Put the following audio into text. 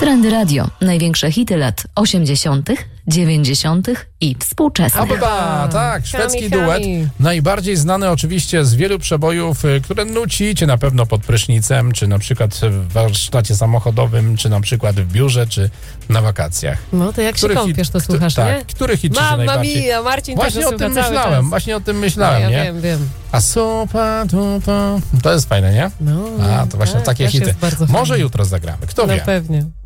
Trendy Radio. Największe hity lat 80., 90. i współczesne. Tak, szwedzki duet. Najbardziej znany oczywiście z wielu przebojów, które nucicie na pewno pod prysznicem, czy na przykład w warsztacie samochodowym, czy na przykład w biurze, czy na wakacjach. No to jak się kąpiesz, to słuchasz, nie? Tak, który hit ci się najbardziej... Mamma mia, Marcin Właśnie tego o tym słucha myślałem, cały czas. właśnie o tym myślałem, No, nie? Wiem. A sopa, to jest fajne, nie? No, To właśnie takie też hity. jest bardzo Może fajne. jutro zagramy, kto No wie? pewnie.